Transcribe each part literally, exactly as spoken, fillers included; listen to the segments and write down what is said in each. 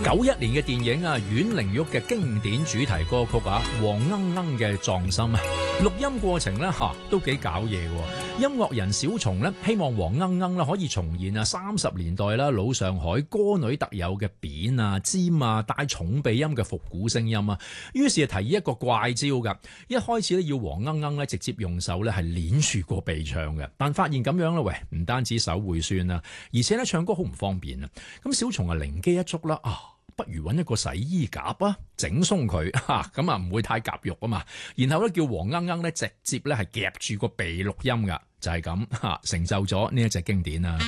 九一年嘅電影啊，阮玲玉嘅經典主題歌曲啊，黃鶯鶯嘅葬心啊，錄音過程咧吓、啊、都幾搞嘢嘅。音樂人小松咧希望黃鶯鶯啦可以重現啊三十年代啦老上海歌女特有嘅扁啊尖啊帶重鼻音嘅復古聲音啊，於是提議一個怪招噶，一開始咧要黃鶯鶯咧直接用手咧係捏住個鼻唱嘅，但發現咁樣咧喂唔單止手會酸啊，而且咧唱歌好唔方便啊，咁小松啊靈機一觸啦啊！不如揾一個洗衣夾啊，整鬆佢嚇，咁啊唔會太夾肉啊嘛。然後咧叫黃鶯鶯咧直接咧係夾住個鼻錄音噶，就係咁嚇成就咗呢一隻經典啊。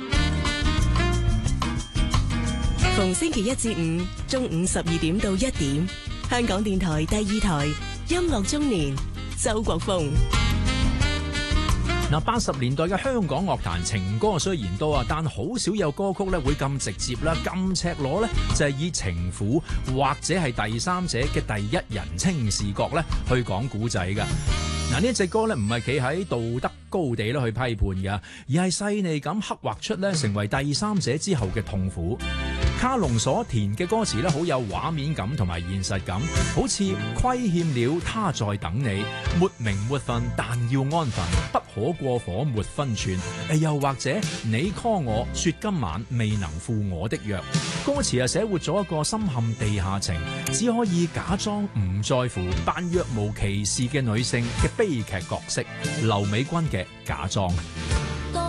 逢星期一至五中午十二點到一點，香港電台第二台音樂中年，周國峰。 嗱，八十年代嘅香港樂壇情歌雖然多啊，但好少有歌曲咧會咁直接啦、咁赤裸咧，就係以情婦或者係第三者嘅第一人稱視角咧去講古仔㗎。嗱，呢一隻歌咧唔係企喺道德高地咧去批判㗎，而係細膩咁刻畫出咧成為第三者之後嘅痛苦。卡龍所填嘅歌詞咧好有畫面感同埋現實感，好似虧欠了他在等你，沒名沒分但要安分，不可過火沒分寸。誒，又或者你 call 我說今晚未能赴我的約，歌詞啊寫活咗一個深陷地下情，只可以假裝唔在乎，扮若無其事嘅女性嘅悲劇角色，劉美君嘅假裝。